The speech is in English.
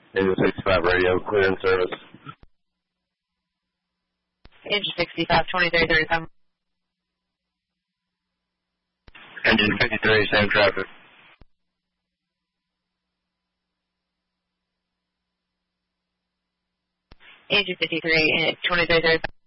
Engine 65 radio, clear in service. Engine 65, 2335. Engine 53, same traffic. Engine 53, 2335.